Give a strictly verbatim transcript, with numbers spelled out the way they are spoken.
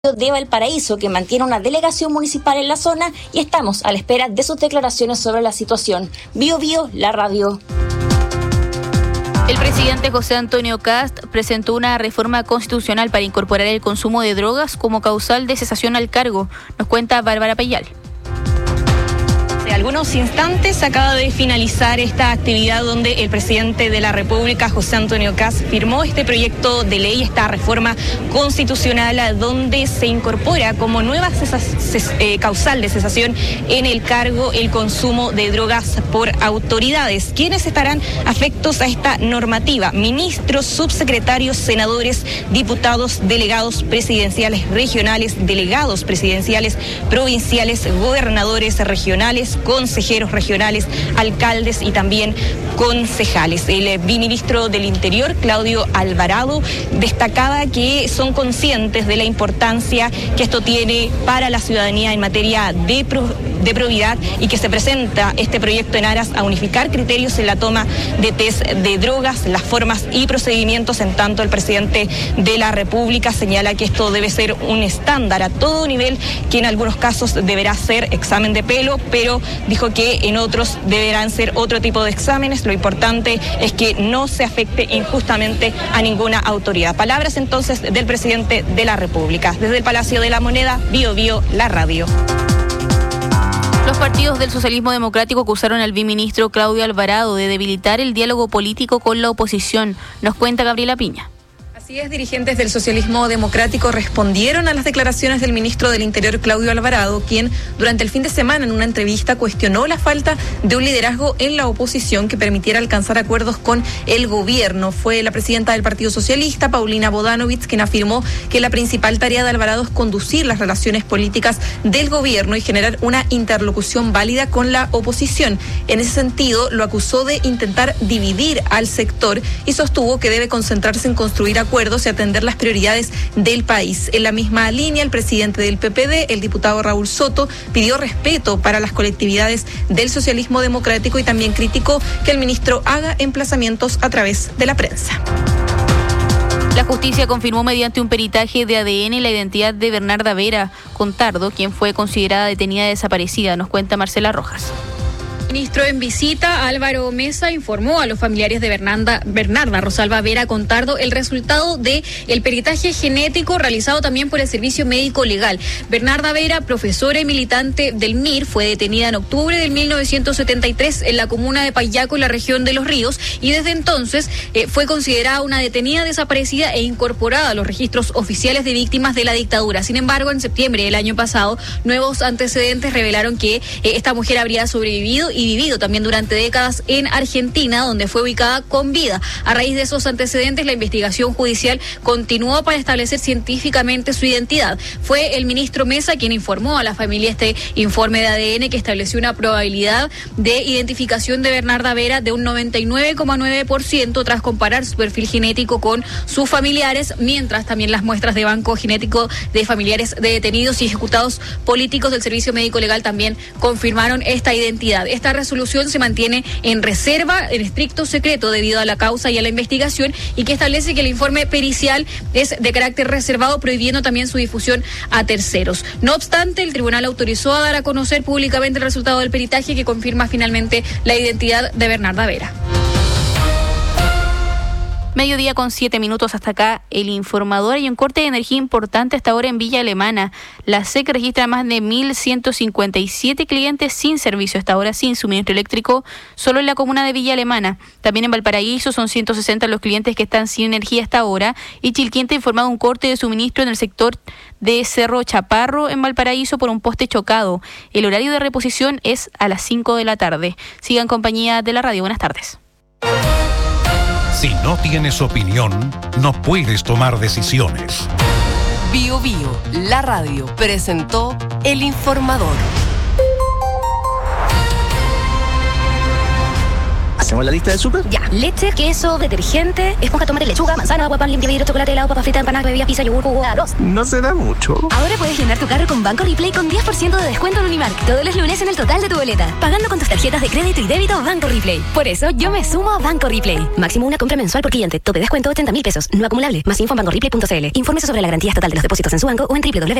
de Valparaíso, que mantiene una delegación municipal en la zona, y estamos a la espera de sus declaraciones sobre la situación. Bio Bio, la radio. El presidente José Antonio Kast presentó una reforma constitucional para incorporar el consumo de drogas como causal de cesación al cargo. Nos cuenta Bárbara Peyal. Hace algunos instantes acaba de finalizar esta actividad donde el presidente de la República, José Antonio Kast, firmó este proyecto de ley, esta reforma constitucional, donde se incorpora como nueva cesa, ces, eh, causal de cesación en el cargo el consumo de drogas por autoridades. ¿Quiénes estarán afectos a esta normativa? Ministros, subsecretarios, senadores, diputados, delegados presidenciales regionales, delegados presidenciales provinciales, gobernadores regionales, consejeros regionales, alcaldes y también concejales. El viceministro del Interior, Claudio Alvarado, destacaba que son conscientes de la importancia que esto tiene para la ciudadanía en materia de, pro, de probidad y que se presenta este proyecto en aras a unificar criterios en la toma de test de drogas, las formas y procedimientos. En tanto, el presidente de la República señala que esto debe ser un estándar a todo nivel, que en algunos casos deberá ser examen de pelo, pero dijo que en otros deberán ser otro tipo de exámenes. Lo importante es que no se afecte injustamente a ninguna autoridad. Palabras entonces del presidente de la República. Desde el Palacio de la Moneda, Bio Bio, la radio. Los partidos del socialismo democrático acusaron al viceministro Claudio Alvarado de debilitar el diálogo político con la oposición. Nos cuenta Gabriela Piña. Así es, dirigentes del socialismo democrático respondieron a las declaraciones del ministro del Interior, Claudio Alvarado, quien durante el fin de semana en una entrevista cuestionó la falta de un liderazgo en la oposición que permitiera alcanzar acuerdos con el gobierno. Fue la presidenta del Partido Socialista, Paulina Bodanovich, quien afirmó que la principal tarea de Alvarado es conducir las relaciones políticas del gobierno y generar una interlocución válida con la oposición. En ese sentido, lo acusó de intentar dividir al sector y sostuvo que debe concentrarse en construir acuerdos y atender las prioridades del país. En la misma línea, el presidente del P P D, el diputado Raúl Soto, pidió respeto para las colectividades del socialismo democrático y también criticó que el ministro haga emplazamientos a través de la prensa. La justicia confirmó mediante un peritaje de A D N la identidad de Bernarda Vera Contardo, quien fue considerada detenida desaparecida. Nos cuenta Marcela Rojas. El ministro en visita, Álvaro Mesa, informó a los familiares de Bernarda, Bernarda Rosalba Vera Contardo el resultado del peritaje genético realizado también por el Servicio Médico Legal. Bernarda Vera, profesora y militante del M I R, fue detenida en octubre del mil novecientos setenta y tres en la comuna de Payaco, en la región de Los Ríos, y desde entonces eh, fue considerada una detenida desaparecida e incorporada a los registros oficiales de víctimas de la dictadura. Sin embargo, en septiembre del año pasado, nuevos antecedentes revelaron que eh, esta mujer habría sobrevivido y y vivido también durante décadas en Argentina, donde fue ubicada con vida. A raíz de esos antecedentes, la investigación judicial continuó para establecer científicamente su identidad. Fue el ministro Mesa quien informó a la familia este informe de A D N que estableció una probabilidad de identificación de Bernarda Vera de un noventa y nueve coma nueve por ciento tras comparar su perfil genético con sus familiares, mientras también las muestras de banco genético de familiares de detenidos y ejecutados políticos del Servicio Médico Legal también confirmaron esta identidad. Esta resolución se mantiene en reserva, en estricto secreto debido a la causa y a la investigación, y que establece que el informe pericial es de carácter reservado, prohibiendo también su difusión a terceros. No obstante, el tribunal autorizó a dar a conocer públicamente el resultado del peritaje que confirma finalmente la identidad de Bernarda Vera. Mediodía con siete minutos, hasta acá el informador. Hay un corte de energía importante hasta ahora en Villa Alemana. La S E C registra más de mil ciento cincuenta y siete clientes sin servicio hasta ahora, sin suministro eléctrico, solo en la comuna de Villa Alemana. También en Valparaíso son ciento sesenta los clientes que están sin energía hasta ahora, y Chilquinte ha informado un corte de suministro en el sector de Cerro Chaparro en Valparaíso por un poste chocado. El horario de reposición es a las cinco de la tarde. Sigan en compañía de la radio. Buenas tardes. Si no tienes opinión, no puedes tomar decisiones. Bio Bio, la radio, presentó El Informador. ¿Hacemos la lista del súper? Ya. Leche, queso, detergente, esponja, tomate, lechuga, manzana, agua, pan, limpia vidrio, chocolate, helado, papa frita, empanada, bebida, pizza, yogur, jugo, arroz. No se da mucho. Ahora puedes llenar tu carro con Banco Replay con diez por ciento de descuento en Unimark todos los lunes en el total de tu boleta, pagando con tus tarjetas de crédito y débito Banco Replay. Por eso yo me sumo a Banco Replay. Máximo una compra mensual por cliente. Tope descuento ochenta mil pesos. No acumulable. Más info en banco replay punto c l. Infórmese sobre la garantía estatal de los depósitos en su banco o en doble u doble u doble u